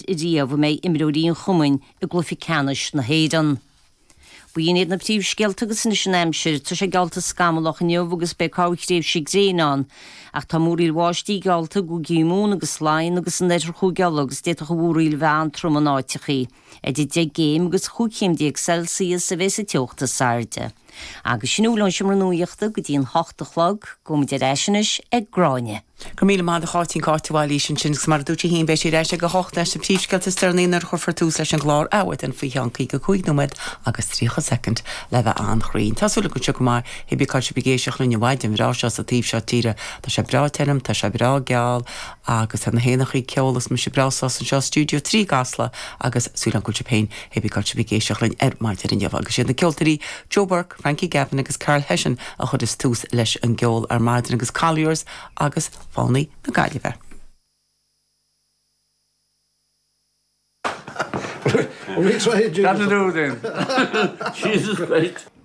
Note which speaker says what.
Speaker 1: díomh mé imróíon chumain i glufi canis na hédan. Buon iad na ptíh sgeltagus na sinnéimsir tu sé galta scamalach an neomhgus be cáhréh si gréán ach tá múríil bháistí galta go gímún agus láin agus an éidir chugealagus déta go bhúríil bhean trom an áitichaí, dí de géim agus chuchéimdíag Celsius sa bheits teochta sarde. Agus sinúlan sem ranúíochta go dtíon 8 chlog go de réisinis ag gráine.
Speaker 2: Go míle má a chátín cáitiháilí sin mar dúte hín béisi rééis go 8 sem tísgelta starnaíar chufar túús leis an glár áhait an faoancaí go chuig nóid agus 3 second le bheith anchrín. Tásúla go tuú mar hebíá se begéisioach lenne bhaidin rá se a tíb se tíre tá sé bra tenm tá sé bra geall agus an hénachí ceolalas mu se brasá an seo stúdio 3 gasla agus súlan go sepéin hebíá se begéisioach len maidide in jefh agus sin na ceoltarí Joe Burke, Frankie Gavin agus Carl Hession a chud is túús leis an geol ar maidin agus Colliers agus fánaí na gaiileh.
Speaker 3: We tried you.
Speaker 4: That's a do then. Jesus Christ.